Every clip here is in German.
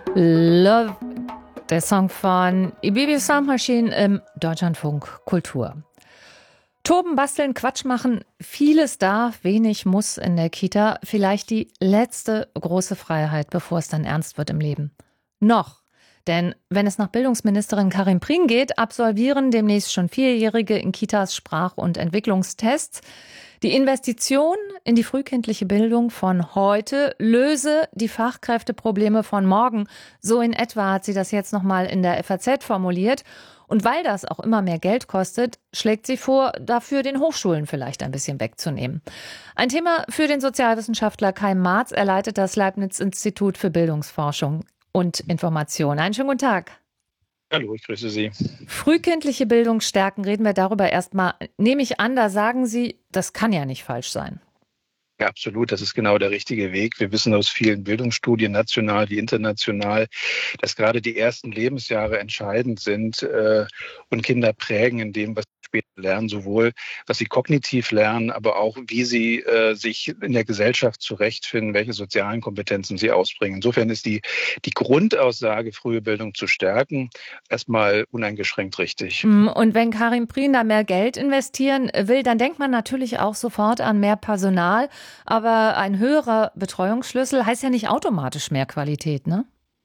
Love, der Song von Ibibi Sound Machine im Deutschlandfunk Kultur. Toben, basteln, Quatsch machen, vieles darf, wenig muss in der Kita. Vielleicht die letzte große Freiheit, bevor es dann ernst wird im Leben. Noch. Denn wenn es nach Bildungsministerin Karin Prien geht, absolvieren demnächst schon Vierjährige in Kitas Sprach- und Entwicklungstests. Die Investition in die frühkindliche Bildung von heute löse die Fachkräfteprobleme von morgen. So in etwa hat sie das jetzt nochmal in der FAZ formuliert. Und weil das auch immer mehr Geld kostet, schlägt sie vor, dafür den Hochschulen vielleicht ein bisschen wegzunehmen. Ein Thema für den Sozialwissenschaftler Kai Marz. Er leitet das Leibniz-Institut für Bildungsforschung und Information. Einen schönen guten Tag. Hallo, ich grüße Sie. Frühkindliche Bildung stärken, reden wir darüber erstmal. Nehme ich an, da sagen Sie, das kann ja nicht falsch sein. Ja, absolut, das ist genau der richtige Weg. Wir wissen aus vielen Bildungsstudien, national wie international, dass gerade die ersten Lebensjahre entscheidend sind und Kinder prägen in dem, was sie später lernen, sowohl was sie kognitiv lernen, aber auch wie sie sich in der Gesellschaft zurechtfinden, welche sozialen Kompetenzen sie ausbringen. Insofern ist die Grundaussage, frühe Bildung zu stärken, erstmal uneingeschränkt richtig. Und wenn Karin Prien da mehr Geld investieren will, dann denkt man natürlich auch sofort an mehr Personal. Aber ein höherer Betreuungsschlüssel heißt ja nicht automatisch mehr Qualität, ne?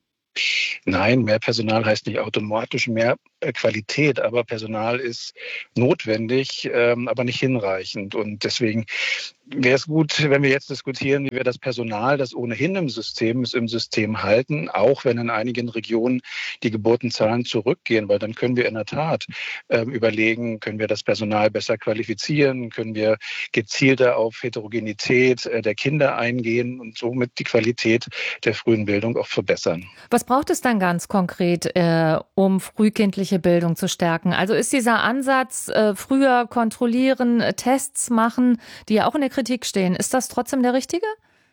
Nein, mehr Personal heißt nicht automatisch mehr Qualität, aber Personal ist notwendig, aber nicht hinreichend. Und deswegen wäre es gut, wenn wir jetzt diskutieren, wie wir das Personal, das ohnehin im System ist, im System halten, auch wenn in einigen Regionen die Geburtenzahlen zurückgehen, weil dann können wir in der Tat überlegen, können wir das Personal besser qualifizieren, können wir gezielter auf Heterogenität der Kinder eingehen und somit die Qualität der frühen Bildung auch verbessern. Was braucht es dann ganz konkret, um frühkindliche Bildung zu stärken? Also ist dieser Ansatz, früher kontrollieren, Tests machen, die ja auch in der Kritik stehen, ist das trotzdem der richtige?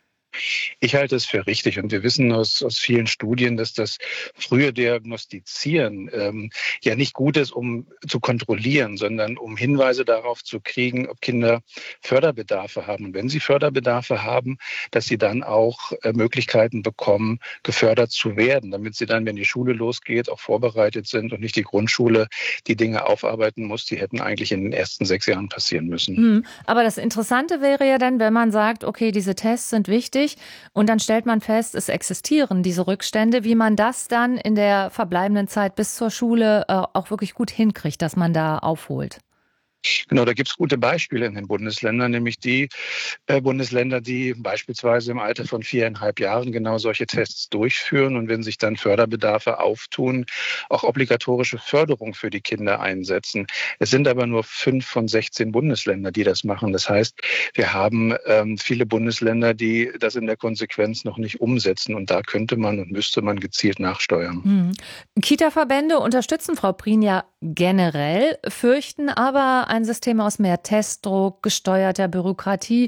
Ich halte es für richtig und wir wissen aus vielen Studien, dass das frühe Diagnostizieren ja nicht gut ist, um zu kontrollieren, sondern um Hinweise darauf zu kriegen, ob Kinder Förderbedarfe haben. Und wenn sie Förderbedarfe haben, dass sie dann auch Möglichkeiten bekommen, gefördert zu werden, damit sie dann, wenn die Schule losgeht, auch vorbereitet sind und nicht die Grundschule die Dinge aufarbeiten muss, die hätten eigentlich in den ersten 6 Jahren passieren müssen. Aber das Interessante wäre ja dann, wenn man sagt, okay, diese Tests sind wichtig und dann stellt man fest, es existieren diese Rückstände, wie man das dann in der verbleibenden Zeit bis zur Schule auch wirklich gut hinkriegt, dass man da aufholt. Genau, da gibt es gute Beispiele in den Bundesländern, nämlich die Bundesländer, die beispielsweise im Alter von 4,5 Jahren genau solche Tests durchführen und wenn sich dann Förderbedarfe auftun, auch obligatorische Förderung für die Kinder einsetzen. Es sind aber nur 5 von 16 Bundesländern, die das machen. Das heißt, wir haben viele Bundesländer, die das in der Konsequenz noch nicht umsetzen und da könnte man und müsste man gezielt nachsteuern. Kita-Verbände unterstützen Frau Prien ja generell, fürchten aber ein System aus mehr Testdruck, gesteuerter Bürokratie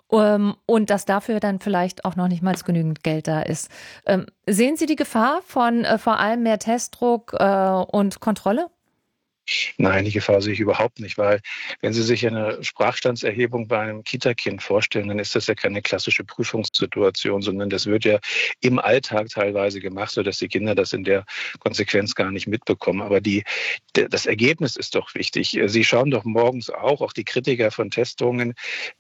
und dass dafür dann vielleicht auch noch nicht mal genügend Geld da ist. Sehen Sie die Gefahr von vor allem mehr Testdruck und Kontrolle? Nein, die Gefahr sehe ich überhaupt nicht, weil wenn Sie sich eine Sprachstandserhebung bei einem Kita-Kind vorstellen, dann ist das ja keine klassische Prüfungssituation, sondern das wird ja im Alltag teilweise gemacht, sodass die Kinder das in der Konsequenz gar nicht mitbekommen. Aber das Ergebnis ist doch wichtig. Sie schauen doch morgens auch die Kritiker von Testungen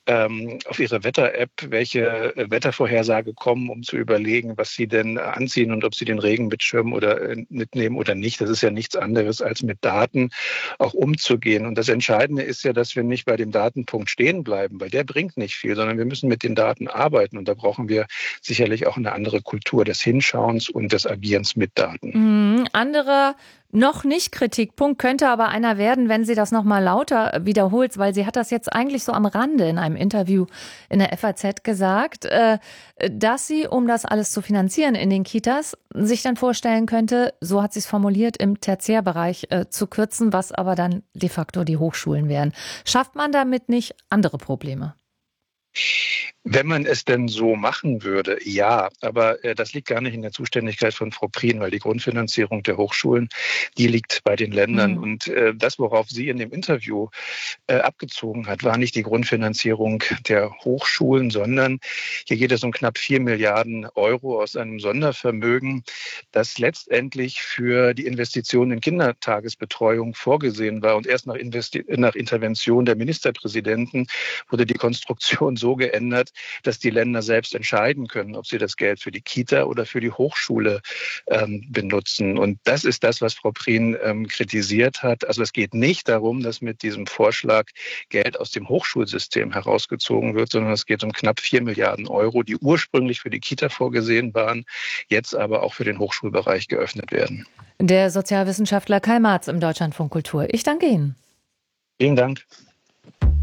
auf ihre Wetter-App, welche Wettervorhersage kommen, um zu überlegen, was sie denn anziehen und ob sie den Regen mitschirmen oder mitnehmen oder nicht. Das ist ja nichts anderes als mit Daten auch umzugehen. Und das Entscheidende ist ja, dass wir nicht bei dem Datenpunkt stehen bleiben, weil der bringt nicht viel, sondern wir müssen mit den Daten arbeiten. Und da brauchen wir sicherlich auch eine andere Kultur des Hinschauens und des Agierens mit Daten. Anderer noch nicht Kritikpunkt könnte aber einer werden, wenn sie das nochmal lauter wiederholt, weil sie hat das jetzt eigentlich so am Rande in einem Interview in der FAZ gesagt, dass sie, um das alles zu finanzieren in den Kitas, sich dann vorstellen könnte, so hat sie es formuliert, im Tertiärbereich zu kürzen, was aber dann de facto die Hochschulen wären. Schafft man damit nicht andere Probleme? Wenn man es denn so machen würde, ja, aber das liegt gar nicht in der Zuständigkeit von Frau Prien, weil die Grundfinanzierung der Hochschulen, die liegt bei den Ländern. Mhm. Und das, worauf sie in dem Interview abgezogen hat, war nicht die Grundfinanzierung der Hochschulen, sondern hier geht es um knapp 4 Milliarden Euro aus einem Sondervermögen, das letztendlich für die Investitionen in Kindertagesbetreuung vorgesehen war. Und erst nach Intervention der Ministerpräsidenten wurde die Konstruktion so geändert, dass die Länder selbst entscheiden können, ob sie das Geld für die Kita oder für die Hochschule benutzen. Und das ist das, was Frau Prien kritisiert hat. Also es geht nicht darum, dass mit diesem Vorschlag Geld aus dem Hochschulsystem herausgezogen wird, sondern es geht um knapp 4 Milliarden Euro, die ursprünglich für die Kita vorgesehen waren, jetzt aber auch für den Hochschulbereich geöffnet werden. Der Sozialwissenschaftler Kai Marz im Deutschlandfunk Kultur. Ich danke Ihnen. Vielen Dank.